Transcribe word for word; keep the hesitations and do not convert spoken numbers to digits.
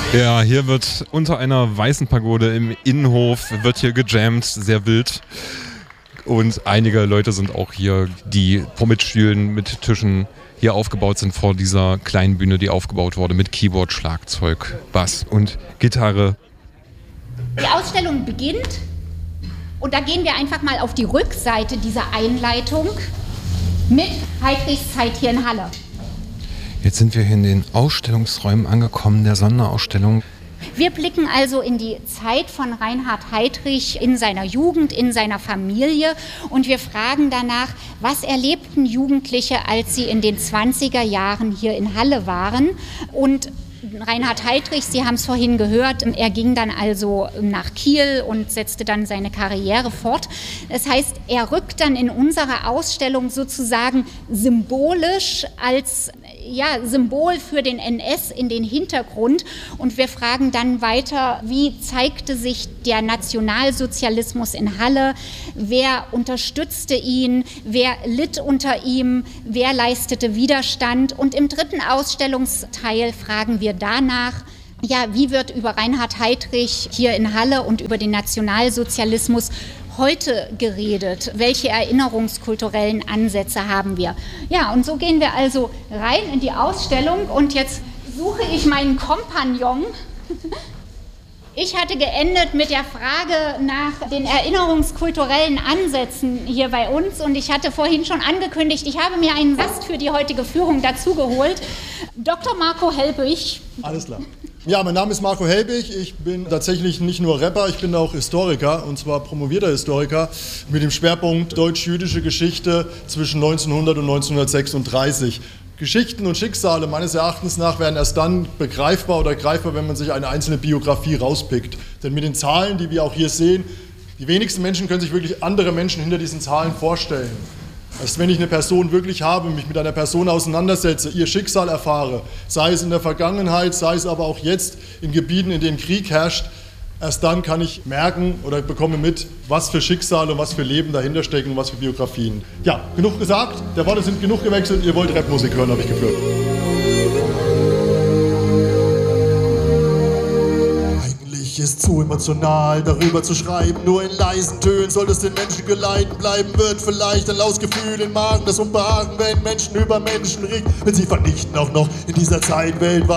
Ja, hier wird unter einer weißen Pagode im Innenhof wird hier gejammt, sehr wild. Und einige Leute sind auch hier, die mit Stühlen, mit Tischen hier aufgebaut sind vor dieser kleinen Bühne, die aufgebaut wurde mit Keyboard, Schlagzeug, Bass und Gitarre. Die Ausstellung beginnt und da gehen wir einfach mal auf die Rückseite dieser Einleitung mit Heidrichs Zeit hier in Halle. Jetzt sind wir hier in den Ausstellungsräumen angekommen, der Sonderausstellung. Wir blicken also in die Zeit von Reinhard Heydrich in seiner Jugend, in seiner Familie und wir fragen danach, was erlebten Jugendliche, als sie in den zwanziger Jahren hier in Halle waren. Und Reinhard Heydrich, Sie haben es vorhin gehört, er ging dann also nach Kiel und setzte dann seine Karriere fort. Das heißt, er rückt dann in unserer Ausstellung sozusagen symbolisch als ja, Symbol für den N S in den Hintergrund und wir fragen dann weiter, wie zeigte sich der Nationalsozialismus in Halle, wer unterstützte ihn, wer litt unter ihm, wer leistete Widerstand und im dritten Ausstellungsteil fragen wir danach, ja, wie wird über Reinhard Heydrich hier in Halle und über den Nationalsozialismus heute geredet? Welche erinnerungskulturellen Ansätze haben wir? Ja, und so gehen wir also rein in die Ausstellung und jetzt suche ich meinen Kompagnon. Ich hatte geendet mit der Frage nach den erinnerungskulturellen Ansätzen hier bei uns und ich hatte vorhin schon angekündigt, ich habe mir einen Gast für die heutige Führung dazugeholt, Doktor Marco Helbig. Alles klar. Ja, mein Name ist Marco Helbig, ich bin tatsächlich nicht nur Rapper, ich bin auch Historiker und zwar promovierter Historiker mit dem Schwerpunkt deutsch-jüdische Geschichte zwischen neunzehnhundert und neunzehnhundertsechsunddreißig. Geschichten und Schicksale meines Erachtens nach werden erst dann begreifbar oder greifbar, wenn man sich eine einzelne Biografie rauspickt. Denn mit den Zahlen, die wir auch hier sehen, die wenigsten Menschen können sich wirklich andere Menschen hinter diesen Zahlen vorstellen. Erst wenn ich eine Person wirklich habe, mich mit einer Person auseinandersetze, ihr Schicksal erfahre, sei es in der Vergangenheit, sei es aber auch jetzt in Gebieten, in denen Krieg herrscht, erst dann kann ich merken oder bekomme mit, was für Schicksale und was für Leben dahinter stecken und was für Biografien. Ja, genug gesagt, der Worte sind genug gewechselt, ihr wollt Rapmusik hören, habe ich geführt. Ist zu emotional, darüber zu schreiben, nur in leisen Tönen soll es den Menschen geleiten bleiben, wird vielleicht ein lautes Gefühl im Magen, das Unbehagen, wenn Menschen über Menschen reden, wenn sie vernichten auch noch in dieser Zeit weltweit.